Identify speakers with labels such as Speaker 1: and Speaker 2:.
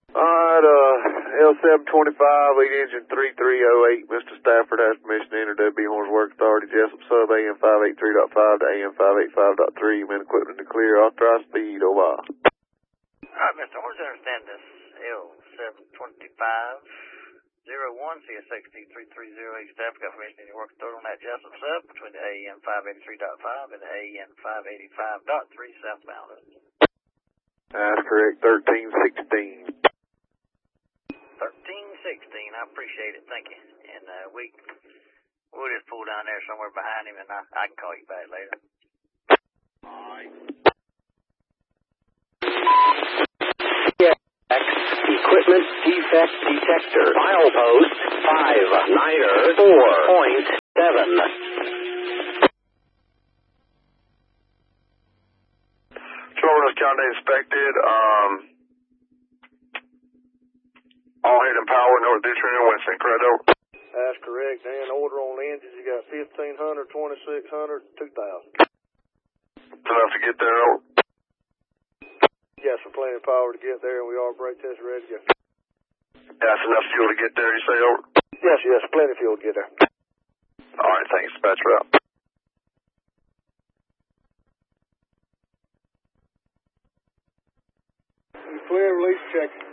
Speaker 1: Alright, L725, lead engine 3308. Mr. Stafford has permission to enter W. Horns Work Authority, Jessup Sub, AM 583.5 to AM 585.3. Men equipment to clear. Authorized speed, over.
Speaker 2: Alright, Mr. Horns, I understand this L72501 CSXT3308 Stafford got permission to work authority on that Jessup Sub between the AM 583.5 and the AM 585.3 southbound.
Speaker 1: That's correct, 1316.
Speaker 2: 1316, I appreciate it, thank you. And we'll just pull down there somewhere behind him, and I can call you back later.
Speaker 3: Alright. Equipment defect detector. Milepost 594.7.
Speaker 1: Florida's County inspected, all head and power, North Dutron, Winston, correct, over?
Speaker 4: That's correct, and order on the engines, you got 1,500, 2,600, 2,000.
Speaker 1: Enough to get there, over?
Speaker 4: Yes, we're plenty of power to get there, and we are brake test ready to go.
Speaker 1: That's enough fuel to get there, you say, over?
Speaker 4: Yes, plenty of fuel to get there.
Speaker 1: Alright, thanks, dispatch route.
Speaker 4: You clear, release check.